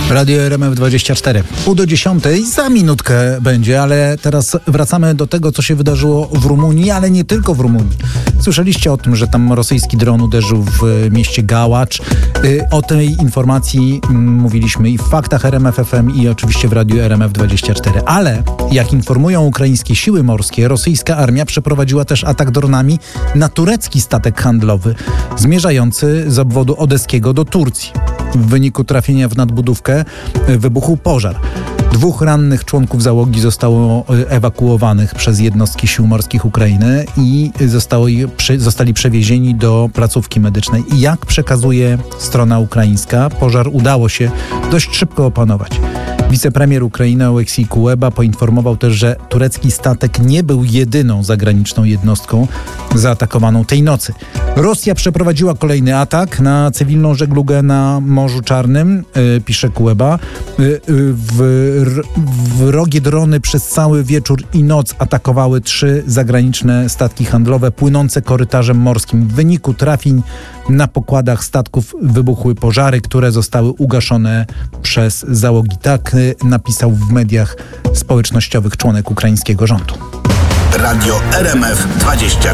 Radio RMF24. Pół do 10, za minutkę będzie, ale teraz wracamy do tego, co się wydarzyło w Rumunii, ale nie tylko w Rumunii. Słyszeliście o tym, że tam rosyjski dron uderzył w mieście Gałacz. O tej informacji mówiliśmy i w Faktach RMF FM i oczywiście w Radiu RMF24. Ale jak informują ukraińskie siły morskie, rosyjska armia przeprowadziła też atak dronami na turecki statek handlowy zmierzający z obwodu odeskiego do Turcji. W wyniku trafienia w nadbudówkę wybuchł pożar. 2 rannych członków załogi zostało ewakuowanych przez jednostki sił morskich Ukrainy i zostali przewiezieni do placówki medycznej. I jak przekazuje strona ukraińska, pożar udało się dość szybko opanować. Wicepremier Ukrainy Oleksij Kuleba poinformował też, że turecki statek nie był jedyną zagraniczną jednostką zaatakowaną tej nocy. Rosja przeprowadziła kolejny atak na cywilną żeglugę na Morzu Czarnym, pisze Kuleba. Wrogie drony przez cały wieczór i noc atakowały 3 zagraniczne statki handlowe płynące korytarzem morskim. W wyniku trafień na pokładach statków wybuchły pożary, które zostały ugaszone przez załogi. Tak napisał w mediach społecznościowych członek ukraińskiego rządu. Radio RMF24.